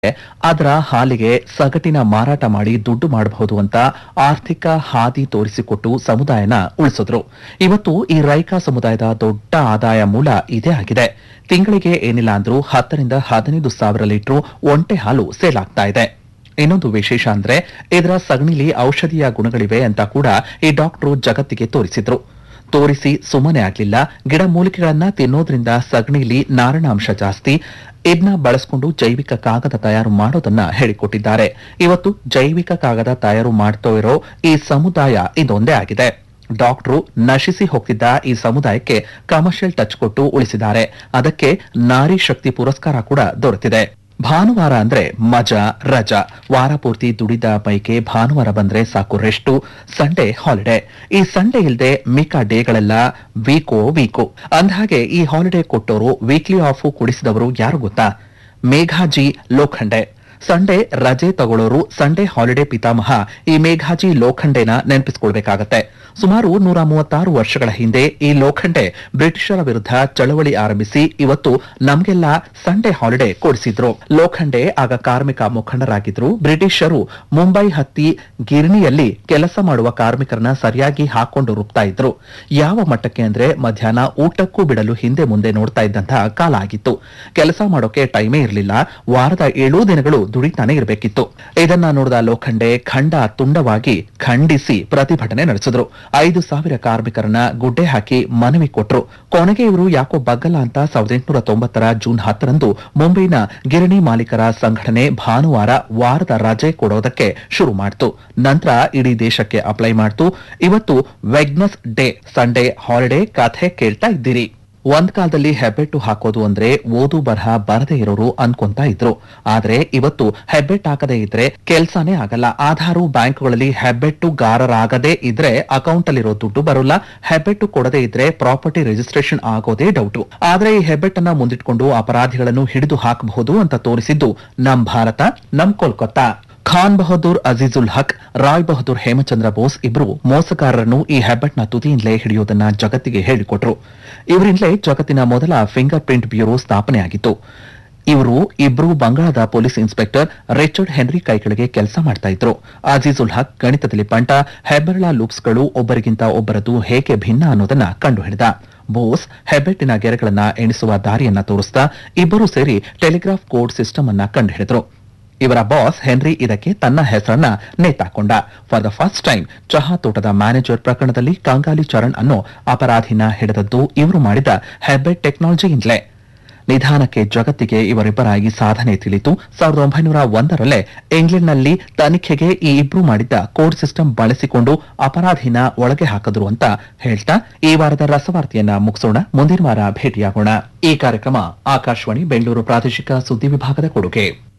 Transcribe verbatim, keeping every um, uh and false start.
ಅದರ ಹಾಲಿಗೆ ಸಗಟಿನ ಮಾರಾಟ ಮಾಡಿ ದುಡ್ಡು ಮಾಡಬಹುದು ಅಂತ ಆರ್ಥಿಕ ಹಾದಿ ತೋರಿಸಿಕೊಟ್ಟು ಸಮುದಾಯನ ಉಳಿಸಿದ್ರು. ಇವತ್ತು ಈ ರೈಕ ಸಮುದಾಯದ ದೊಡ್ಡ ಆದಾಯ ಮೂಲ ಇದೇ ಆಗಿದೆ. ತಿಂಗಳಿಗೆ ಏನಿಲ್ಲ ಅಂದ್ರೂ ಹತ್ತರಿಂದ ಹದಿನೈದು ಸಾವಿರ ಲೀಟರ್ ಒಂಟೆ ಹಾಲು ಸೇಲ್ ಆಗ್ತಾ ಇದೆ. ಇನ್ನೊಂದು ವಿಶೇಷ ಅಂದ್ರೆ ಇದರ ಸಗಣಿಲಿ ಔಷಧೀಯ ಗುಣಗಳಿವೆ ಅಂತ ಕೂಡ ಈ ಡಾಕ್ಟರು ಜಗತ್ತಿಗೆ ತೋರಿಸಿದ್ರು. ತೋರಿಸಿ ಸುಮ್ಮನೆ ಆಗ್ಲಿಲ್ಲ. ಗಿಡಮೂಲಿಕೆಗಳನ್ನ ತಿನ್ನೋದ್ರಿಂದ ಸಗಣಿಲಿ ನಾರಿನಾಂಶ ಜಾಸ್ತಿ. ಇದನ್ನ ಬಳಸಿಕೊಂಡು ಜೈವಿಕ ಕಾಗದ ತಯಾರು ಮಾಡೋದನ್ನ ಹೇಳಿಕೊಟ್ಟಿದ್ದಾರೆ. ಇವತ್ತು ಜೈವಿಕ ಕಾಗದ ತಯಾರು ಮಾಡ್ತಾ ಇರೋ ಈ ಸಮುದಾಯ ಇದೊಂದೇ ಆಗಿದೆ. ಡಾಕ್ಟರು ನಶಿಸಿ ಹೋಗ್ತಿದ್ದ ಈ ಸಮುದಾಯಕ್ಕೆ ಕಮರ್ಷಿಯಲ್ ಟಚ್ ಕೊಟ್ಟು ಉಳಿಸಿದ್ದಾರೆ. ಅದಕ್ಕೆ ನಾರಿ ಶಕ್ತಿ ಪುರಸ್ಕಾರ ಕೂಡ ದೊರೆತಿದೆ. ಭಾನುವಾರ ಅಂದ್ರೆ ಮಜಾ ರಜಾ. ವಾರ ಪೂರ್ತಿ ದುಡಿದ ಪೈಕಿ ಭಾನುವಾರ ಬಂದ್ರೆ ಸಾಕು ರೆಸ್ಟು. Sunday holiday. ಈ ಸಂಡೇ ಇಲ್ಲದೆ ಮಿಕ್ಕ ಡೇಗಳೆಲ್ಲ ವೀಕೋ ವೀಕೋ ಅಂದಹಾಗೆ ಈ ಹಾಲಿಡೇ ಕೊಟ್ಟವರು ವೀಕ್ಲಿ ಆಫ್ ಕೊಡಿಸಿದವರು ಯಾರು ಗೊತ್ತಾ? ಮೇಘಾಜಿ ಲೋಖಂಡೆ. ಸಂಡೇ ರಜೆ ತಗೊಳ್ಳೋರು ಸಂಡೇ ಹಾಲಿಡೇ ಪಿತಾಮಹ ಈ ಮೇಘಾಜಿ ಲೋಖಂಡೆನ ನೆನಪಿಸಿಕೊಳ್ಬೇಕಾಗತ್ತೆ. ಸುಮಾರು ನೂರ ಮೂವತ್ತಾರು ವರ್ಷಗಳ ಹಿಂದೆ ಈ ಲೋಖಂಡೆ ಬ್ರಿಟಿಷರ ವಿರುದ್ಧ ಚಳವಳಿ ಆರಂಭಿಸಿ ಇವತ್ತು ನಮ್ಗೆಲ್ಲ ಸಂಡೇ ಹಾಲಿಡೇ ಕೊಡಿಸಿದ್ರು. ಲೋಖಂಡೆ ಆಗ ಕಾರ್ಮಿಕ ಮುಖಂಡರಾಗಿದ್ರು. ಬ್ರಿಟಿಷರು ಮುಂಬೈ ಹತ್ತಿ ಗಿರಣಿಯಲ್ಲಿ ಕೆಲಸ ಮಾಡುವ ಕಾರ್ಮಿಕರನ್ನ ಸರಿಯಾಗಿ ಹಾಕೊಂಡು ರುಬ್ತಾ ಇದ್ರು. ಯಾವ ಮಟ್ಟಕ್ಕೆ ಅಂದ್ರೆ ಮಧ್ಯಾಹ್ನ ಊಟಕ್ಕೂ ಬಿಡಲು ಹಿಂದೆ ಮುಂದೆ ನೋಡ್ತಾ ಇದ್ದಂತಹ ಕಾಲ ಆಗಿತ್ತು. ಕೆಲಸ ಮಾಡೋಕೆ ಟೈಮೇ ಇರಲಿಲ್ಲ. ವಾರದ ಏಳು ದಿನಗಳು ದುಡಿತಾನೆ ಇರಬೇಕಿತ್ತು. ಇದನ್ನ ನೋಡಿದ ಲೋಖಂಡೆ ಖಂಡ ತುಂಡವಾಗಿ ಖಂಡಿಸಿ ಪ್ರತಿಭಟನೆ ನಡೆಸಿದ್ರು. ಐದು ಸಾವಿರ ಕಾರ್ಮಿಕರನ್ನ ಗುಡ್ಡೆ ಹಾಕಿ ಮನವಿ ಕೊಟ್ರು. ಕೊನೆಗೆ ಇವರು ಯಾಕೋ ಬಗ್ಗಲ್ಲ ಅಂತ ಸಾವಿರದ ಎಂಟುನೂರ ತೊಂಬತ್ತರ ಜೂನ್ ಹತ್ತರಂದು ಮುಂಬೈನ ಗಿರಣಿ ಮಾಲೀಕರ ಸಂಘಟನೆ ಭಾನುವಾರ ವಾರದ ರಜೆ ಕೊಡೋದಕ್ಕೆ ಶುರು ಮಾಡ್ತು. ನಂತರ ಇಡೀ ದೇಶಕ್ಕೆ ಅಪ್ಲೈ ಮಾಡ್ತು. ಇವತ್ತು ವೆಗ್ನಸ್ ಡೇ ಸಂಡೇ ಹಾಲಿಡೇ ಕಥೆ ಕೇಳ್ತಾ ಇದ್ದೀರಿ. ಒಂದ್ ಕಾಲದಲ್ಲಿ ಹೆಬ್ಬೆಟ್ಟು ಹಾಕೋದು ಅಂದ್ರೆ ಓದು ಬರಹ ಬರದೇ ಇರೋರು ಅನ್ಕೊಂತ ಇದ್ರು. ಆದ್ರೆ ಇವತ್ತು ಹೆಬ್ಬೆಟ್ಟು ಹಾಕದೇ ಇದ್ರೆ ಕೆಲ್ಸಾನೇ ಆಗಲ್ಲ. ಆಧಾರು ಬ್ಯಾಂಕ್ಗಳಲ್ಲಿ ಹೆಬ್ಬೆಟ್ಟುಗಾರರಾಗದೇ ಇದ್ರೆ ಅಕೌಂಟ್ ಅಲ್ಲಿರೋ ದುಡ್ಡು ಬರೋಲ್ಲ. ಹೆಬ್ಬೆಟ್ಟು ಕೊಡದೇ ಇದ್ರೆ ಪ್ರಾಪರ್ಟಿ ರಿಜಿಸ್ಟ್ರೇಷನ್ ಆಗೋದೇ ಡೌಟು. ಆದ್ರೆ ಈ ಹೆಬ್ಬೆಟ್ಟನ್ನ ಮುಂದಿಟ್ಕೊಂಡು ಅಪರಾಧಿಗಳನ್ನು ಹಿಡಿದು ಹಾಕಬಹುದು ಅಂತ ತೋರಿಸಿದ್ದು ನಮ್ ಭಾರತ, ನಮ್ ಕೋಲ್ಕತ್ತಾ. ಖಾನ್ ಬಹದ್ದೂರ್ ಅಜೀಜುಲ್ ಹಕ್, ರಾಯ್ ಬಹದ್ದೂರ್ ಹೇಮಚಂದ್ರ ಬೋಸ್ ಇಬ್ರು ಮೋಸಗಾರರನ್ನು ಈ ಹೆಬ್ಬೆಟ್ನ ತುದಿಯಿಂದಲೇ ಹಿಡಿಯೋದನ್ನ ಜಗತ್ತಿಗೆ ಹೇಳಿಕೊಟ್ರು. ಇವರಿಂದಲೇ ಜಗತ್ತಿನ ಮೊದಲ ಫಿಂಗರ್ ಪ್ರಿಂಟ್ ಬ್ಯೂರೋ ಸ್ಥಾಪನೆಯಾಗಿತ್ತು. ಇವರು ಇಬ್ರು ಬಂಗಾಳದ ಪೊಲೀಸ್ ಇನ್ಸ್ಪೆಕ್ಟರ್ ರಿಚರ್ಡ್ ಹೆನ್ರಿ ಕೈಕೆಳಗೆ ಕೆಲಸ ಮಾಡ್ತಾ ಇದ್ರು. ಅಜೀಜುಲ್ ಹಕ್ ಗಣಿತದಲ್ಲಿ ಪಂಟ. ಹೆಬ್ಬೆರಳ ಲೂಪ್ಸ್ಗಳು ಒಬ್ಬರಿಗಿಂತ ಒಬ್ಬರದು ಹೇಗೆ ಭಿನ್ನ ಅನ್ನೋದನ್ನ ಕಂಡುಹಿಡಿದ. ಬೋಸ್ ಹೆಬ್ಬೆಟ್ಟಿನ ಗೆರೆಗಳನ್ನ ಎಣಿಸುವ ದಾರಿಯನ್ನ ತೋರಿಸ್ತಾ ಇಬ್ಬರು ಸೇರಿ ಟೆಲಿಗ್ರಾಫ್ ಕೋಡ್ ಸಿಸ್ಟಮ್ ಅನ್ನ ಕಂಡುಹಿಡಿದ್ರು. ಇವರ ಬಾಸ್ ಹೆನ್ರಿ ಇದಕ್ಕೆ ತನ್ನ ಹೆಸರನ್ನ ನೇತಾಕೊಂಡ. ಫಾರ್ ದ ಫಸ್ಟ್ ಟೈಮ್ ಚಹಾ ತೋಟದ ಮ್ಯಾನೇಜರ್ ಪ್ರಕರಣದಲ್ಲಿ ಕಂಗಾಲಿ ಚರಣ್ ಅನ್ನೋ ಅಪರಾಧಿನ ಹಿಡಿದದ್ದು ಇವರು ಮಾಡಿದ ಹೆಬ್ಬೆಟ್ ಟೆಕ್ನಾಲಜಿಯಿಂದಲೇ. ನಿಧಾನಕ್ಕೆ ಜಗತ್ತಿಗೆ ಇವರಿಬ್ಬರ ಈ ಸಾಧನೆ ತಿಳಿತು. ಸಾವಿರದ ಒಂಬೈನೂರ ಒಂದರಲ್ಲೇ ಇಂಗ್ಲೆಂಡ್ನಲ್ಲಿ ತನಿಖೆಗೆ ಈ ಇಬ್ರು ಮಾಡಿದ್ದ ಕೋಡ್ ಸಿಸ್ಟಮ್ ಬಳಸಿಕೊಂಡು ಅಪರಾಧಿನ ಒಳಗೆ ಹಾಕಿದ್ರು ಅಂತ ಹೇಳ್ತಾ ಈ ವಾರದ ರಸವಾರ್ತೆಯನ್ನ ಮುಗಿಸೋಣ. ಮುಂದಿನ ವಾರ ಭೇಟಿಯಾಗೋಣ. ಈ ಕಾರ್ಯಕ್ರಮ ಆಕಾಶವಾಣಿ ಬೆಂಗಳೂರು ಪ್ರಾದೇಶಿಕ ಸುದ್ದಿ ವಿಭಾಗದ ಕೊಡುಗೆ.